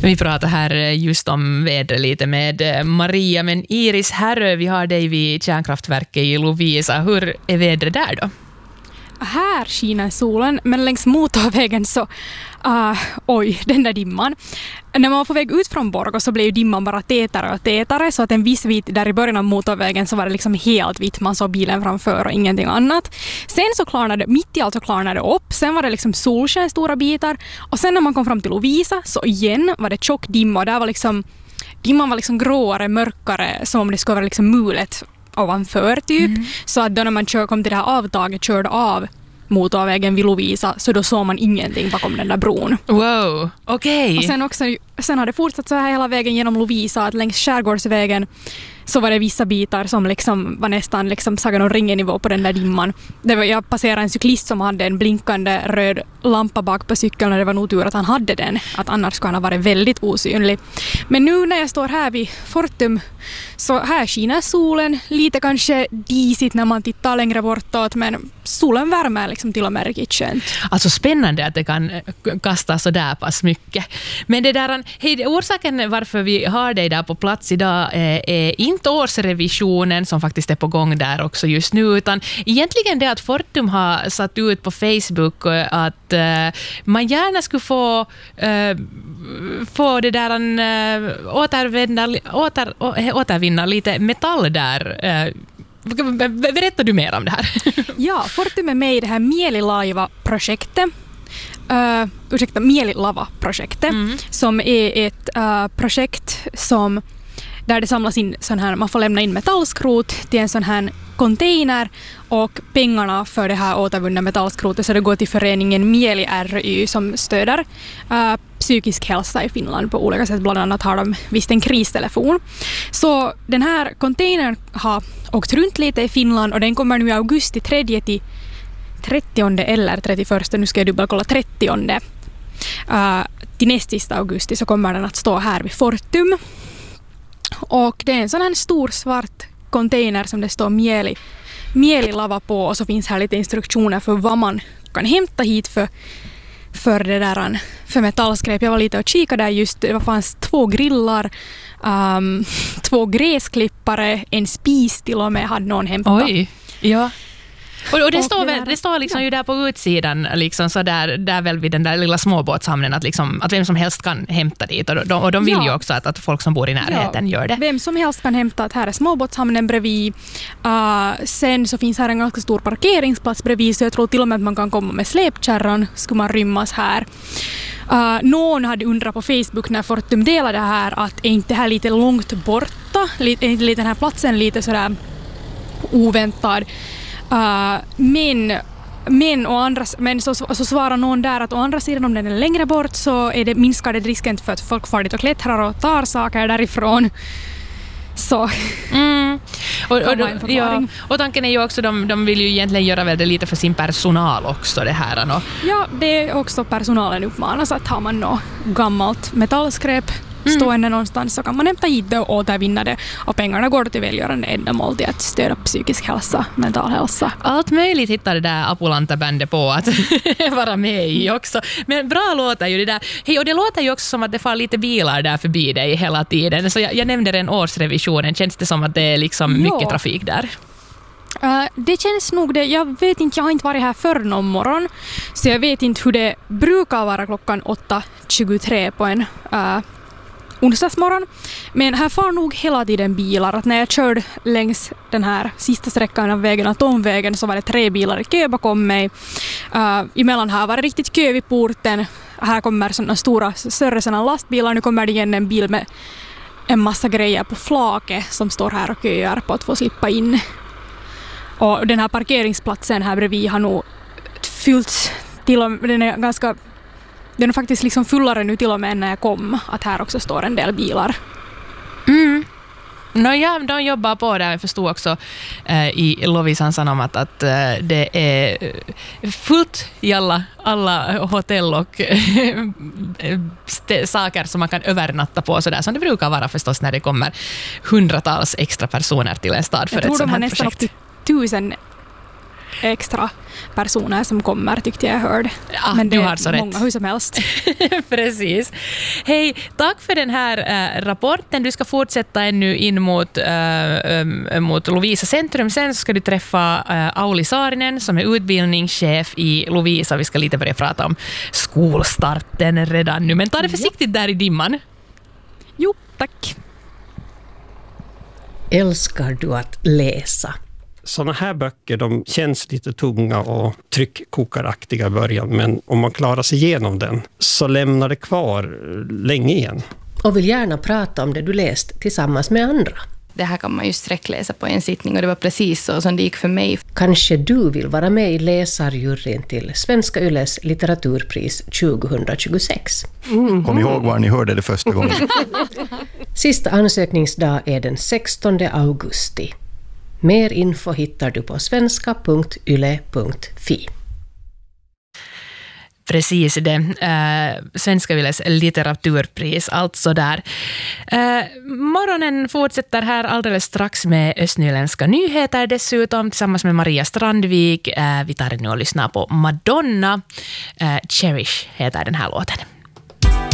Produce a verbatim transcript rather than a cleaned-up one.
Vi pratar här just om vädret lite med Maria, men Iris Härö, vi har dig vid kärnkraftverket i Lovisa. Hur är vädret där då? Här skiner solen, men längs motorvägen så, uh, oj, den där dimman. När man var på väg ut från Borgå så blev ju dimman bara tätare och tätare, så att en viss vit där i början av motorvägen så var det liksom helt vitt. Man såg bilen framför och ingenting annat. Sen så klarnade, mitt i allt så klarnade det upp. Sen var det liksom solsken stora bitar. Och sen när man kom fram till Lovisa så igen var det tjock dimma, och där var liksom, dimman var liksom gråare, mörkare, som om det skulle vara liksom mulet ovanför typ. Mm. Så att då när man kör, kom till det här avtaget, körde av motorvägen vid Lovisa, så då såg man ingenting bakom den där bron. Wow, okej. Okay. Och sen också, sen har det fortsatt så här hela vägen genom Lovisa, att längs Skärgårdsvägen så var det vissa bitar som liksom var nästan liksom Sagan om ringen-nivå på den där dimman. Det var, jag passerade en cyklist som hade en blinkande röd lampa bak på cykeln, och det var nog tur att han hade den, att annars skulle han ha varit väldigt osynlig. Men nu när jag står här vid Fortum, så här skiner solen, lite kanske disigt när man tittar längre bortåt, men solen värmer liksom till och med riktigt skönt. Alltså spännande att det kan kasta så där pass mycket. Men det där, hej, orsaken varför vi har dig där på plats idag är inte årsrevisionen som faktiskt är på gång där också just nu, utan egentligen det att Fortum har satt ut på Facebook att uh, man gärna skulle få uh, få det där en uh, återvinna, åter, å, återvinna lite metall där. Uh, Berättar du mer om det här? Ja, Fortum är med i det här Mielilaava-projektet. Uh, ursäkta, Mielilaava-projektet, mm. som är ett uh, projekt som där det samlas in sån här, man får lämna in metallskrot till en sån här container, och pengarna för det här återvunna metallskrotet så det går till föreningen Mieli R Y som stöder uh, psykisk hälsa i Finland på olika sätt. Bland annat har de visst en kristelefon. Så den här containern har åkt runt lite i Finland, och den kommer nu i augusti tredje till trettionde eller trettioförsta, nu ska jag dubbelkolla, trettionde uh, till näst sista augusti så kommer den att stå här vid Fortum. Och det är en sån här stor svart container som det står mieli, Mielilaava på, och så finns här lite instruktioner för vad man kan hämta hit för, för det där, för metallskräp. Jag var lite och kikade där just, det fanns två grillar, um, två gräsklippare, en spis till och med hade någon hämtat. Oj, ja. Och, och det, och står det, väl, där, det står liksom ja. ju där på utsidan liksom så där, där väl vid den där lilla småbåtshamnen att, liksom, att vem som helst kan hämta dit, och de, och de vill ja. ju också att, att folk som bor i närheten ja. gör det. Vem som helst kan hämta, att här är småbåtshamnen bredvid. Uh, sen så finns här en ganska stor parkeringsplats bredvid, så jag tror till och med att man kan komma med släpkärran, skulle man rymmas här. Uh, någon hade undrat på Facebook när Fortum delade det här att är inte det här lite långt borta, lite, är inte den här platsen lite sådär oväntad. Uh, men men, å andra, men så, så svarar någon där att å andra sidan om den är längre bort så är det, minskar det risken för att folk får dit och klättrar och tar saker därifrån. Så mm. och, och, och, ja, och tanken är ju också de, de vill ju egentligen göra väl det lite för sin personal också det här. No? Ja, det är också personalen uppmanas att har man något gammalt metallskräp mm. stående någonstans så kan man hämta hit det och återvinna det, och pengarna går till välgörande ändamål till att stödja psykisk hälsa, mental hälsa. Allt möjligt hittar det där Apulanta-bandet på att vara med i också. Men bra låter ju det där. Hej, och det låter ju också som att det får lite bilar där förbi dig hela tiden. Så jag, jag nämnde den årsrevisionen. Känns det som att det är liksom mycket jo. trafik där? Uh, det känns nog det. Jag vet inte, jag har inte varit här förr någon morgon, så jag vet inte hur det brukar vara klockan åtta tjugotre på en uh, onsdagsmorgon. Men här far nog hela tiden bilar. Att när jag körde längs den här sista sträckan av vägen, Atomvägen, så var det tre bilar i kö bakom mig. Uh, emellan här var det riktigt kö vid porten. Här kommer sådana stora, större sådana lastbilar. Nu kommer det igen en bil med en massa grejer på flaket som står här och köar på att få slippa in. Och den här parkeringsplatsen här bredvid har nog fyllts till och med, den är ganska Den är faktiskt liksom fullare nu till och med när jag kom, att här också står en del bilar. Mm. No, ja, de jobbar på det. Jag förstod också eh, i Lovisan sanomat att eh, det är fullt i alla, alla hotell och st- saker som man kan övernatta på, sådär som det brukar vara förstås när det kommer hundratals extra personer till en stad för ett sånt här projekt. Jag tror de har nästan upp till tusen extra personer som kommer, tyckte jag hörde. Ja, men det du har så är rätt. många hur som helst. Precis. Hej, tack för den här äh, rapporten. Du ska fortsätta ännu in mot, äh, äh, mot Lovisa centrum. Sen ska du träffa äh, Auli Saarinen som är utbildningschef i Lovisa. Vi ska lite börja prata om skolstarten redan nu. Men ta det försiktigt där i dimman. Jo, tack. Älskar du att läsa? Sådana här böcker, de känns lite tunga och tryckkokaraktiga i början, men om man klarar sig igenom den så lämnar det kvar länge igen. Och vill gärna prata om det du läst tillsammans med andra. Det här kan man ju sträckläsa på en sittning och det var precis så som det gick för mig. Kanske du vill vara med i läsarjuryn till Svenska Yles litteraturpris tjugohundratjugosex. Mm. Kom ihåg var ni hörde det första gången. Sista ansökningsdag är den sextonde augusti. Mer info hittar du på svenska punkt yle punkt fi. Precis det. Äh, Svenska Yles litteraturpris, alltså där. Äh, morgonen fortsätter här alldeles strax med östnyländska nyheter dessutom tillsammans med Maria Strandvik. Äh, vi tar nu och lyssnar på Madonna. Äh, Cherish heter den här låten.